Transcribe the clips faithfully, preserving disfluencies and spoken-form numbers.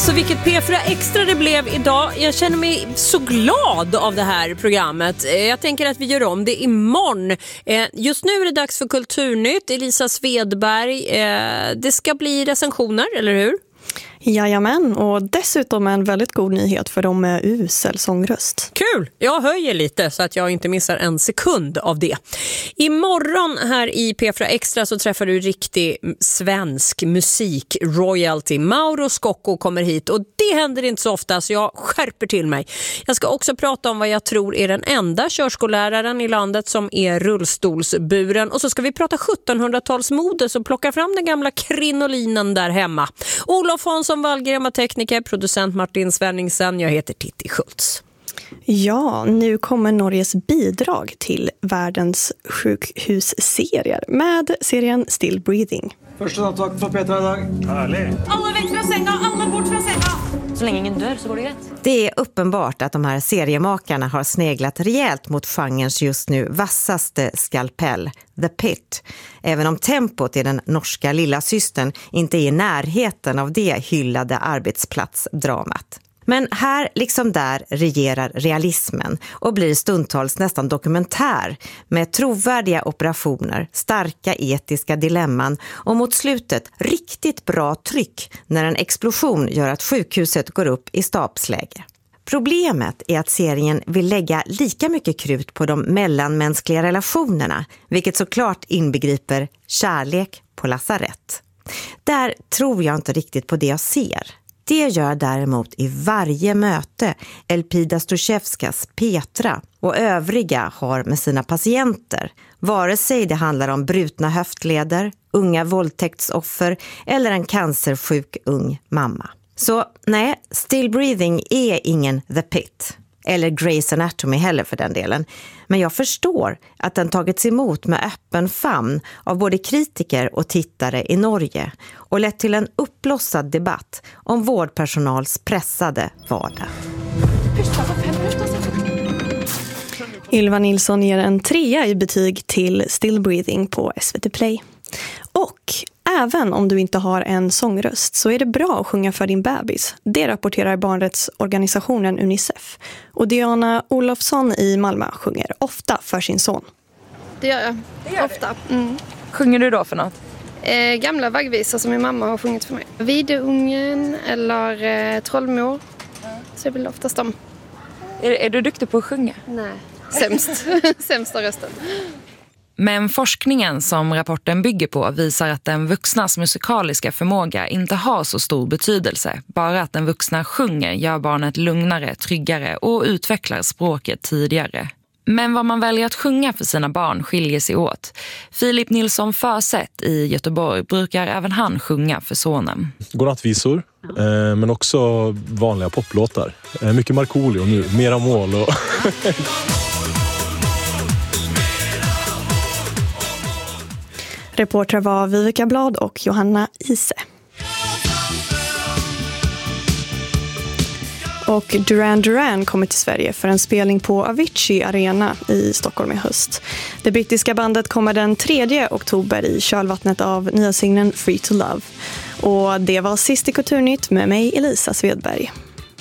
Alltså vilket P fyra Extra det blev idag. Jag känner mig så glad av det här programmet. Jag tänker att vi gör om det imorgon. Just nu är det dags för Kulturnytt. Elisa Svedberg. Det ska bli recensioner, eller hur? Jajamän, och dessutom en väldigt god nyhet för dem med usel sångröst. Kul! Jag höjer lite så att jag inte missar en sekund av det. Imorgon här i P fyra Extra så träffar du riktig svensk musik royalty. Mauro Scocco kommer hit och det händer inte så ofta så jag skärper till mig. Jag ska också prata om vad jag tror är den enda körskolläraren i landet som är rullstolsburen. Och så ska vi prata sjuttonhundratalsmode så plocka fram den gamla krinolinen där hemma. Olof Hansson Wallgren, tekniker, producent Martin Svenningsen. Jag heter Titti Schultz. Ja, nu kommer Norges bidrag till världens sjukhusserier med serien Still Breathing. Första samtalet för Petra idag. Härligt. Alla väck från sänga, alla bort från sänga. Så länge ingen dör så går det rätt. Det är uppenbart att de här seriemakarna har sneglat rejält mot genrens just nu vassaste skalpell, The Pit. Även om tempot i den norska lilla systern inte är i närheten av det hyllade arbetsplatsdramat. Men här liksom där regerar realismen och blir stundtals nästan dokumentär med trovärdiga operationer, starka etiska dilemman och mot slutet riktigt bra tryck när en explosion gör att sjukhuset går upp i stabsläge. Problemet är att serien vill lägga lika mycket krut på de mellanmänskliga relationerna, vilket såklart inbegriper kärlek på lasarett. Där tror jag inte riktigt på det jag ser. Det gör däremot i varje möte Elpida Stochevskas Petra och övriga har med sina patienter. Vare sig det handlar om brutna höftleder, unga våldtäktsoffer eller en cancersjuk ung mamma. Så nej, Still Breathing är ingen The Pit. Eller Grey's Anatomy heller för den delen. Men jag förstår att den tagits emot med öppen famn av både kritiker och tittare i Norge och lett till en uppblossad debatt om vårdpersonals pressade vardag. Ylva Nilsson ger en trea i betyg till Still Breathing på S V T Play. Och även om du inte har en sångröst så är det bra att sjunga för din bebis. Det rapporterar barnrättsorganisationen Unicef. Och Diana Olofsson i Malmö sjunger ofta för sin son. Det gör jag. Det gör ofta. Mm. Sjunger du då för något? Eh, gamla vaggvisor som min mamma har sjungit för mig. Vidungen eller eh, Trollmor. Mm. Så är väl oftast de. Är, är du duktig på att sjunga? Nej, sämst. Sämsta rösten. Men forskningen som rapporten bygger på visar att den vuxnas musikaliska förmåga inte har så stor betydelse. Bara att den vuxna sjunger gör barnet lugnare, tryggare och utvecklar språket tidigare. Men vad man väljer att sjunga för sina barn skiljer sig åt. Filip Nilsson Försett i Göteborg brukar även han sjunga för sonen. Godnattvisor, eh, men också vanliga poplåtar. Eh, mycket Markoolio nu, mera mål och... Reportrar var Viveka Blad och Johanna Ise. Och Duran Duran kommer till Sverige för en spelning på Avicii Arena i Stockholm i höst. Det brittiska bandet kommer den tredje oktober i kölvattnet av nya singeln Free to Love. Och det var sist i Kulturnytt med mig Elisa Svedberg.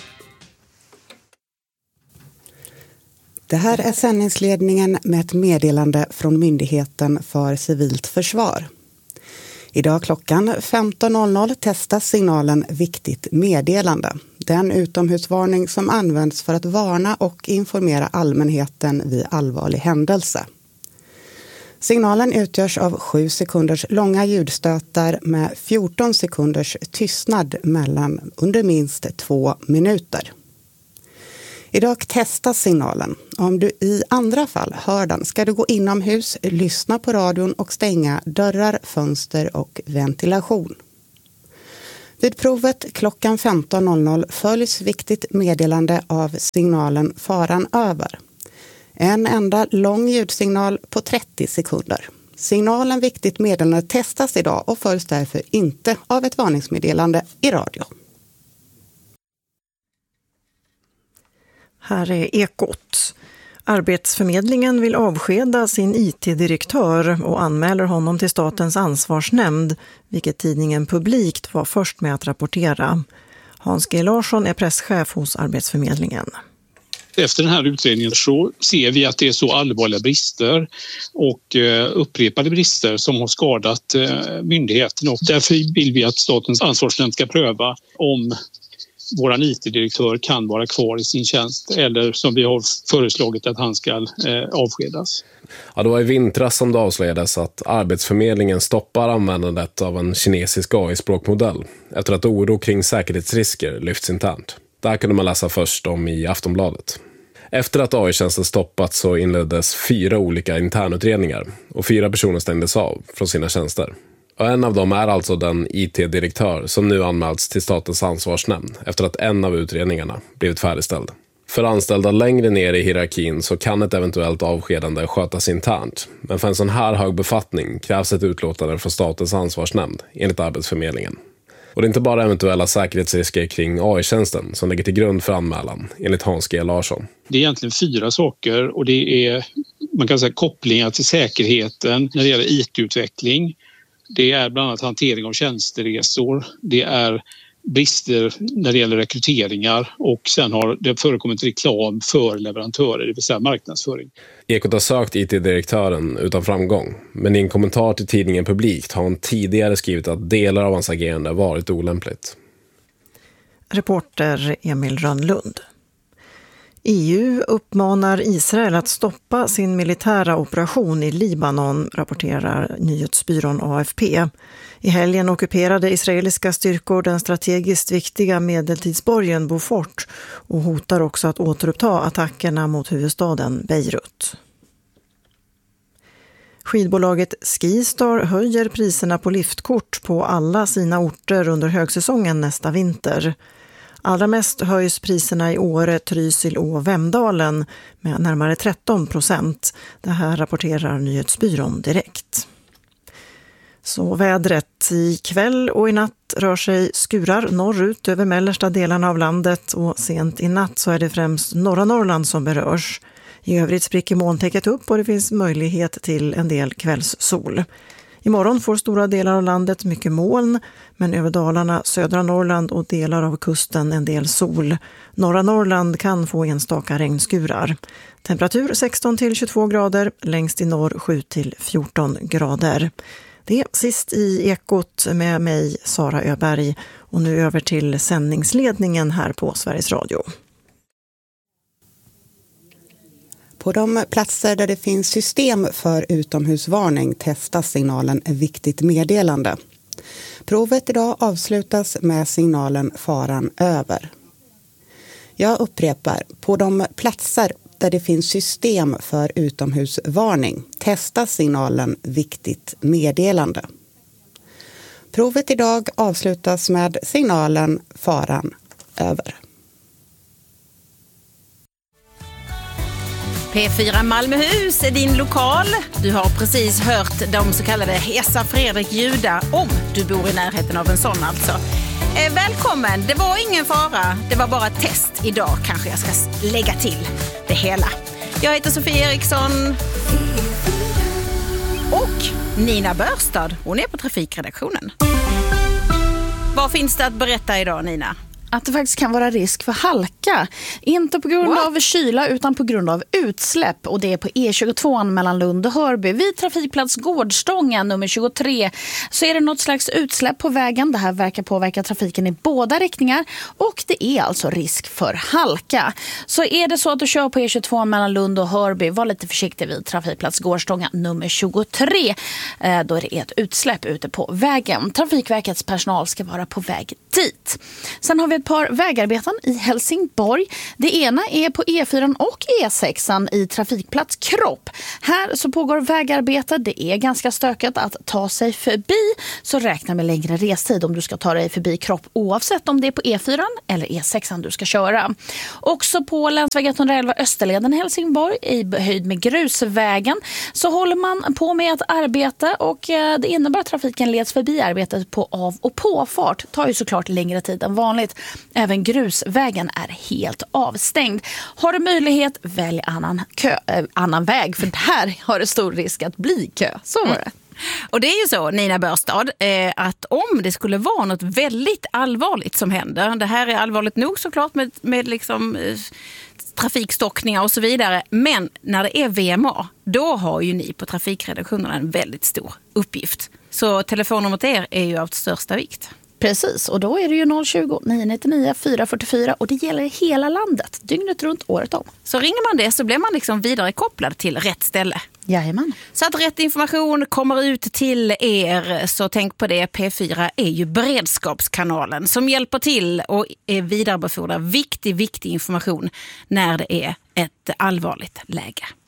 Det här är sändningsledningen med ett meddelande från Myndigheten för civilt försvar. Idag klockan femton noll noll testas signalen Viktigt meddelande. Den utomhusvarning som används för att varna och informera allmänheten vid allvarlig händelse. Signalen utgörs av sju sekunders långa ljudstötar med fjorton sekunders tystnad mellan under minst två minuter. Idag testas signalen. Om du i andra fall hör den ska du gå inomhus, lyssna på radion och stänga dörrar, fönster och ventilation. Vid provet klockan femton noll noll följs Viktigt meddelande av signalen Faran över. En enda lång ljudsignal på trettio sekunder. Signalen Viktigt meddelande testas idag och följs därför inte av ett varningsmeddelande i radio. Här är Ekot. Arbetsförmedlingen vill avskeda sin I T-direktör och anmäler honom till Statens ansvarsnämnd, vilket tidningen Publikt var först med att rapportera. Hans G. Larsson är presschef hos Arbetsförmedlingen. Efter den här utredningen så ser vi att det är så allvarliga brister och upprepade brister som har skadat myndigheten. Och därför vill vi att Statens ansvarsnämnd ska pröva om vår I T-direktör kan vara kvar i sin tjänst eller som vi har föreslagit att han ska eh, avskedas. Ja, det var i vintras som det avslöjades att Arbetsförmedlingen stoppar användandet av en kinesisk A I-språkmodell efter att oro kring säkerhetsrisker lyfts internt. Det här kunde man läsa först om i Aftonbladet. Efter att A I-tjänsten stoppats så inleddes fyra olika internutredningar och fyra personer stängdes av från sina tjänster. Och en av dem är alltså den I T-direktör som nu anmälts till Statens ansvarsnämnd efter att en av utredningarna blivit färdigställd. För anställda längre ner i hierarkin så kan ett eventuellt avskedande skötas internt. Men för en sån här hög befattning krävs ett utlåtande från Statens ansvarsnämnd enligt Arbetsförmedlingen. Och det är inte bara eventuella säkerhetsrisker kring A I-tjänsten som ligger till grund för anmälan enligt Hans G. Larsson. Det är egentligen fyra saker och det är man kan säga kopplingar till säkerheten när det gäller I T-utveckling. Det är bland annat hantering av tjänsteresor, det är brister när det gäller rekryteringar och sen har det förekommit reklam för leverantörer, det vill säga marknadsföring. Ekot har sökt I T-direktören utan framgång, men i en kommentar till tidningen Publikt har hon tidigare skrivit att delar av hans agerande varit olämpligt. Reporter Emil Rönnlund. E U uppmanar Israel att stoppa sin militära operation i Libanon, rapporterar nyhetsbyrån A F P. I helgen ockuperade israeliska styrkor den strategiskt viktiga medeltidsborgen Beaufort och hotar också att återuppta attackerna mot huvudstaden Beirut. Skidbolaget Skistar höjer priserna på liftkort på alla sina orter under högsäsongen nästa vinter. Allra mest höjs priserna i Åre, Trysil och Vemdalen med närmare tretton procent. Det här rapporterar nyhetsbyrån direkt. Så vädret. I kväll och i natt rör sig skurar norrut över mellersta delarna av landet och sent i natt så är det främst norra Norrland som berörs. I övrigt spricker molntäcket upp och det finns möjlighet till en del kvällssol. Imorgon får stora delar av landet mycket moln, men över Dalarna, södra Norrland och delar av kusten en del sol. Norra Norrland kan få enstaka regnskurar. Temperatur sexton till tjugotvå grader, längst i norr sju till fjorton grader. Det är sist i Ekot med mig, Sara Öberg, och nu över till sändningsledningen här på Sveriges Radio. På de platser där det finns system för utomhusvarning testas signalen viktigt meddelande. Provet idag avslutas med signalen faran över. Jag upprepar, på de platser där det finns system för utomhusvarning testas signalen viktigt meddelande. Provet idag avslutas med signalen faran över. P fyra Malmöhus är din lokal. Du har precis hört de så kallade Hesa Fredrik ljuda, om du bor i närheten av en sån alltså. Eh, välkommen, det var ingen fara, det var bara ett test. Idag kanske jag ska lägga till det hela. Jag heter Sofie Eriksson och Nina Börstad, hon är på trafikredaktionen. Vad finns det att berätta idag, Nina? Att det faktiskt kan vara risk för halka. Inte på grund What? av kyla utan på grund av utsläpp. Och det är på E tjugotvå mellan Lund och Hörby. Vid trafikplats Gårdstången nummer tjugotre så är det något slags utsläpp på vägen. Det här verkar påverka trafiken i båda riktningar. Och det är alltså risk för halka. Så är det så att du kör på E tjugotvå mellan Lund och Hörby, var lite försiktig vid trafikplats Gårdstången nummer tjugotre. Då är det ett utsläpp ute på vägen. Trafikverkets personal ska vara på väg dit. Sen har vi ett par vägarbeten i Helsingborg. Det ena är på E fyra och E sex i trafikplats Kropp. Här så pågår vägarbete. Det är ganska stökigt att ta sig förbi, så räkna med längre restid om du ska ta dig förbi Kropp, oavsett om det är på E fyra eller E sex du ska köra. Också på länsväg etthundraelva Österleden i Helsingborg i höjd med grusvägen så håller man på med ett arbete, och det innebär att trafiken leds förbi arbetet på av- och påfart. Det tar ju såklart längre tid än vanligt. Även grusvägen är helt avstängd. Har du möjlighet, välj annan, kö, äh, annan väg, för här har det stor risk att bli kö. Så var det. Och det är ju så, Nina Börstad, eh, att om det skulle vara något väldigt allvarligt som händer, det här är allvarligt nog såklart med, med liksom, eh, trafikstockningar och så vidare, men när det är V M A, då har ju ni på trafikredaktionerna en väldigt stor uppgift. Så telefonnumret er är ju av största vikt. Precis, och då är det ju noll tjugo, nio nio nio, fyra fyra fyra och det gäller hela landet, dygnet runt, året om. Så ringer man det så blir man liksom vidare kopplad till rätt ställe. Jajamän. Så att rätt information kommer ut till er, så tänk på det. P fyra är ju beredskapskanalen som hjälper till och vidarebefordrar viktig, viktig information när det är ett allvarligt läge.